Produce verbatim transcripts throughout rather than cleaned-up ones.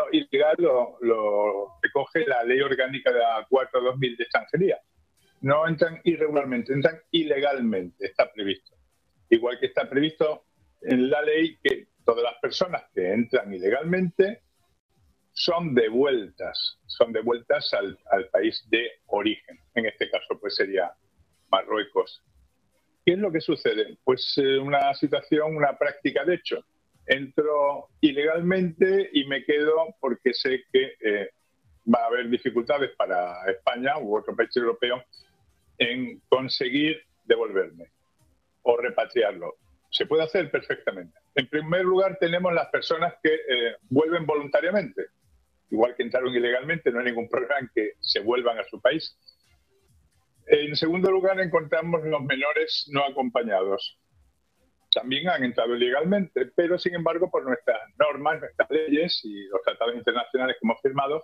ilegal lo, lo recoge la Ley Orgánica de la cuatro barra dos mil de extranjería. No entran irregularmente, entran ilegalmente, está previsto. Igual que está previsto en la ley que todas las personas que entran ilegalmente son devueltas, son devueltas al, al país de origen. En este caso, pues sería Marruecos. ¿Qué es lo que sucede? Pues eh, una situación, una práctica de hecho. Entro ilegalmente y me quedo porque sé que eh, va a haber dificultades para España u otro país europeo en conseguir devolverme o repatriarlo. Se puede hacer perfectamente. En primer lugar, tenemos las personas que eh, vuelven voluntariamente. Igual que entraron ilegalmente, no hay ningún problema en que se vuelvan a su país. En segundo lugar, encontramos los menores no acompañados. También han entrado ilegalmente, pero sin embargo, por nuestras normas, nuestras leyes y los tratados internacionales que hemos firmado,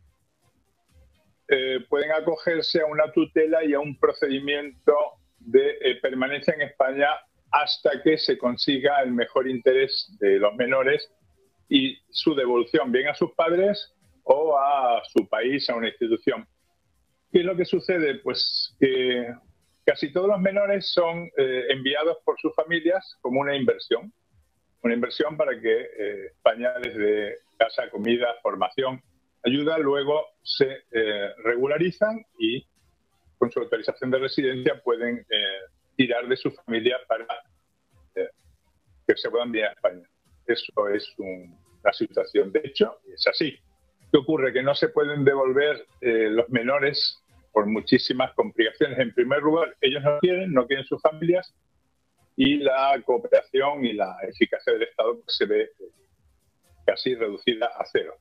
eh, pueden acogerse a una tutela y a un procedimiento de eh, permanencia en España hasta que se consiga el mejor interés de los menores y su devolución bien a sus padres o a su país, a una institución. ¿Qué es lo que sucede? Pues que casi todos los menores son eh, enviados por sus familias como una inversión. Una inversión para que eh, España les dé casa, comida, formación, ayuda, luego se eh, regularizan y con su autorización de residencia pueden eh, tirar de su familia para eh, que se puedan enviar a España. Eso es un, una situación. De hecho, es así. ¿Qué ocurre? Que no se pueden devolver eh, los menores por muchísimas complicaciones. En primer lugar, ellos no quieren, no quieren sus familias y la cooperación y la eficacia del Estado pues, se ve casi reducida a cero.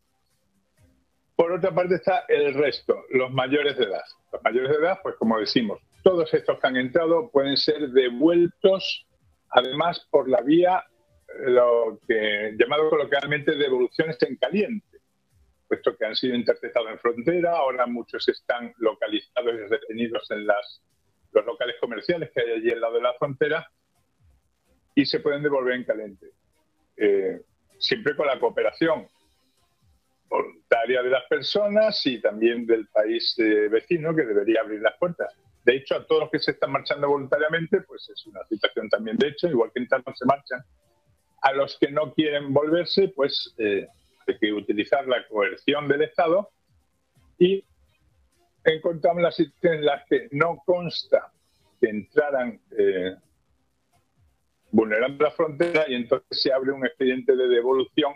Por otra parte está el resto, los mayores de edad. Los mayores de edad, pues como decimos, todos estos que han entrado pueden ser devueltos, además por la vía, lo que llamado coloquialmente devoluciones en caliente, puesto que han sido interceptados en frontera, ahora muchos están localizados y retenidos en las, los locales comerciales que hay allí al lado de la frontera y se pueden devolver en caliente. Eh, siempre con la cooperación voluntaria de las personas y también del país eh, vecino que debería abrir las puertas. De hecho, a todos los que se están marchando voluntariamente, pues es una situación también de hecho, igual que entraron se marchan. A los que no quieren volverse, pues eh, hay que utilizar la coerción del Estado y encontramos las situaciones en las que no consta que entraran eh, vulnerando la frontera y entonces se abre un expediente de devolución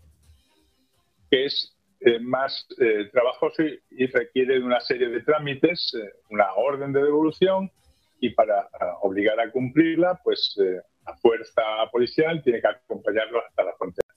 que es eh, más eh, trabajoso y, y requiere de una serie de trámites, eh, una orden de devolución y para uh, obligar a cumplirla, pues eh, la fuerza policial tiene que acompañarlos hasta la frontera.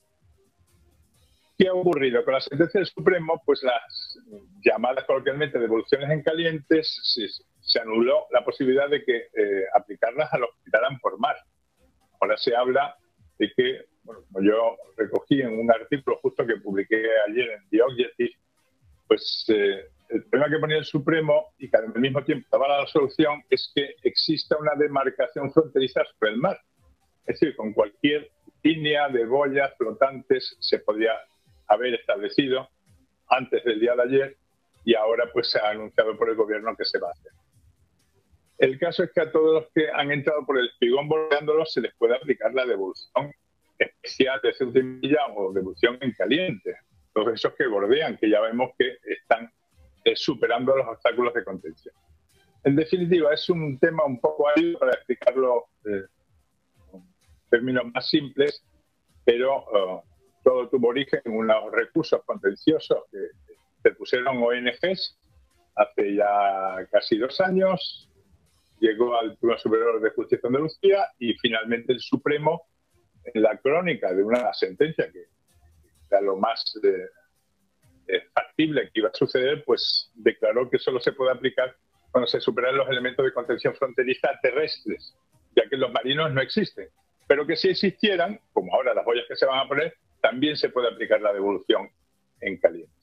¿Qué ha ocurrido? Con la sentencia del Supremo, pues las llamadas coloquialmente devoluciones en calientes, se, se anuló la posibilidad de que eh, aplicarlas a los que quitaran por mar. Ahora se habla de que, bueno, como yo recogí en un artículo justo que publiqué ayer en The Objective, pues eh, el problema que ponía el Supremo y que al mismo tiempo daba la solución es que exista una demarcación fronteriza sobre el mar. Es decir, con cualquier línea de boyas flotantes se podía haber establecido antes del día de ayer y ahora pues se ha anunciado por el gobierno que se va a hacer. El caso es que a todos los que han entrado por el espigón bordeándolos se les puede aplicar la devolución especial de Ceuta y Melilla o devolución en caliente. Todos esos que bordean, que ya vemos que están eh, superando los obstáculos de contención. En definitiva, es un tema un poco árido para explicarlo eh, en términos más simples, pero uh, todo tuvo origen en unos recursos contenciosos que se pusieron O N Ges hace ya casi dos años. Llegó al Tribunal Superior de Justicia de Andalucía y finalmente el Supremo, en la crónica de una sentencia que era lo más eh, eh, factible que iba a suceder, pues declaró que solo se puede aplicar cuando se superan los elementos de contención fronteriza terrestres, ya que los marinos no existen. Pero que si existieran, como ahora las boyas que se van a poner, también se puede aplicar la devolución en caliente.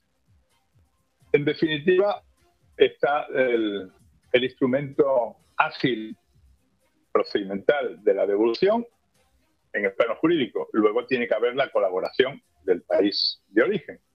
En definitiva, está el, el instrumento ágil procedimental de la devolución en el plano jurídico. Luego tiene que haber la colaboración del país de origen.